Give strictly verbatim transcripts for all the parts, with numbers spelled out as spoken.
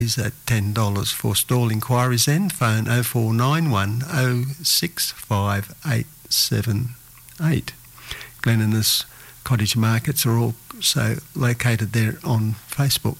is at ten dollars. For stall inquiries then, phone oh four nine one oh six five eight seven eight. Glen Innes Cottage Markets are also located there on Facebook.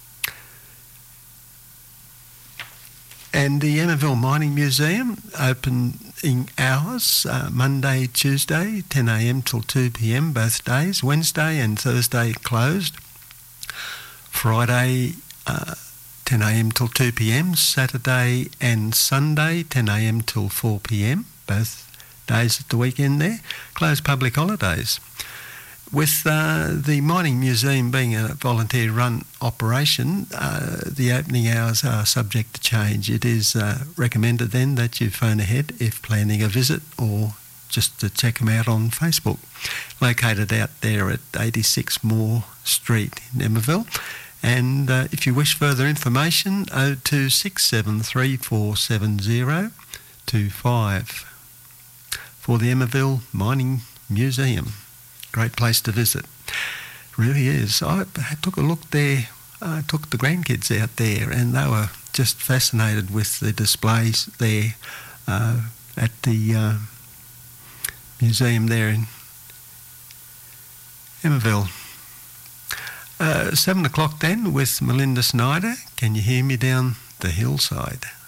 And the Emmaville Mining Museum, opening hours, uh, Monday, Tuesday, ten a m till two p m both days. Wednesday and Thursday closed. Friday, uh, ten a m till two p m. Saturday and Sunday, ten a m till four p m, both days at the weekend there. Closed public holidays. With uh, the Mining Museum being a volunteer-run operation, uh, the opening hours are subject to change. It is uh, recommended then that you phone ahead if planning a visit, or just to check them out on Facebook. Located out there at eighty-six Moore Street in Emmaville. And uh, if you wish further information, oh two six seven three four seven oh two five for the Emmaville Mining Museum. Great place to visit. Really is. I took a look there, I took the grandkids out there, and they were just fascinated with the displays there uh, at the uh, museum there in Emmaville. Uh, seven o'clock then with Melinda Snyder. Can you hear me down the hillside?